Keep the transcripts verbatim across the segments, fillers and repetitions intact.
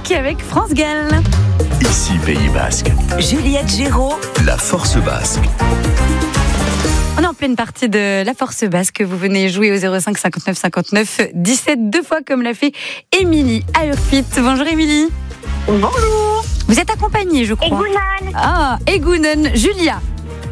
Basque avec France Gall. Ici Pays Basque. Juliette Géraud. La Force Basque. On est en pleine partie de La Force Basque. Vous venez jouer au zéro cinq cinquante-neuf cinquante-neuf dix-sept deux fois comme l'a fait Émilie à Urquit. Bonjour Émilie. Bonjour. Vous êtes accompagnée, je crois. Egounan. Ah, Egounan, Julia.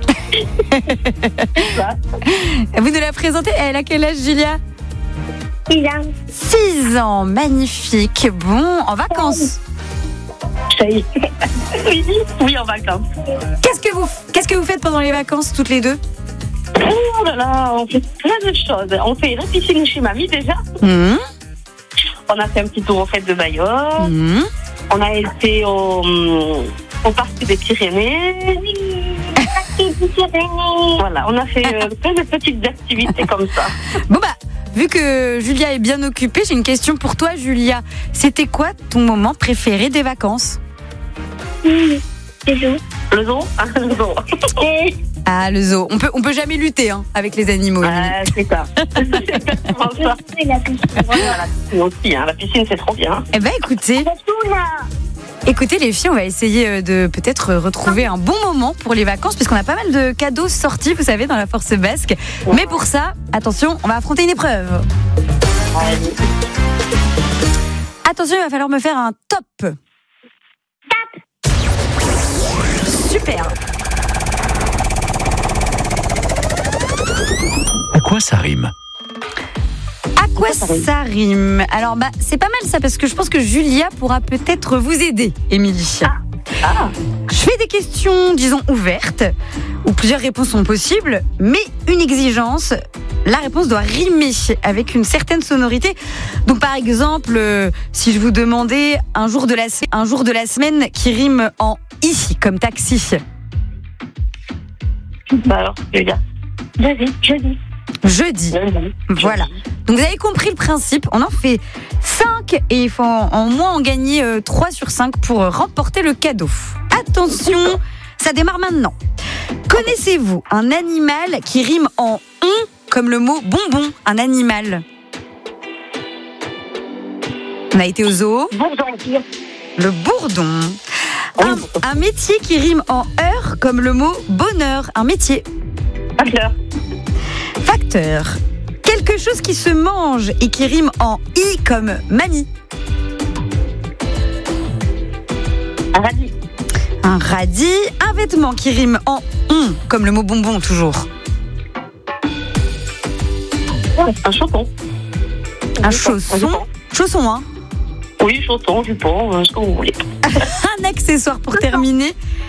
Vous nous la présentez. Elle a quel âge, Julia? six ans. six ans, magnifique. Bon, en vacances. Oui, oui, en vacances. Qu'est-ce que vous, qu'est-ce que vous faites pendant les vacances, toutes les deux? Oh là là, on fait plein de choses. On fait la piscine chez mamie déjà. Mmh. On a fait un petit tour au fêtes de Bayonne. Mmh. On a été au, au parc des Pyrénées. Oui, le parc des Pyrénées. Voilà, on a fait euh, plein de petites activités comme ça. Bon bah, vu que Julia est bien occupée, j'ai une question pour toi, Julia. C'était quoi ton moment préféré des vacances? Le zoo. Le zoo ah, le zoo. Ah, le zoo. On peut, on peut jamais lutter hein, avec les animaux. Ah, c'est ça. C'est exactement ça. Et la piscine. Voilà, la piscine aussi. Hein. La piscine, c'est trop bien. Eh ben, écoutez, écoutez les filles, on va essayer de peut-être retrouver un bon moment pour les vacances, puisqu'on a pas mal de cadeaux sortis, vous savez, dans la Force Basque. Ouais. Mais pour ça, attention, on va affronter une épreuve. Allez. Attention, il va falloir me faire un top. Top. Super. À quoi ça rime? À quoi ça rime? Alors, bah, c'est pas mal ça, parce que je pense que Julia pourra peut-être vous aider, Émilie. Ah. Ah. Je fais des questions, disons, ouvertes, où plusieurs réponses sont possibles, mais une exigence, la réponse doit rimer avec une certaine sonorité. Donc, par exemple, euh, si je vous demandais un jour de la, un jour de la semaine qui rime en « i », comme taxi. Bah alors, Julia. Vas-y, jeudi. Jeudi. Jeudi. Voilà. Donc vous avez compris le principe. On en fait cinq et il faut en moins en gagner trois sur cinq pour remporter le cadeau. Attention, ça démarre maintenant. Connaissez-vous un animal qui rime en on comme le mot bonbon? Un animal. On a été au zoo. Bourdon. Le bourdon. Un, un métier qui rime en heure comme le mot bonheur. Un métier. Facteur. Facteur. Quelque chose qui se mange et qui rime en i comme mamie. Un radis. Un radis. Un vêtement qui rime en on comme le mot bonbon toujours. Un chausson. Un chausson. Chausson, hein? Oui, chausson, jupon, ce que vous voulez. Un accessoire pour terminer.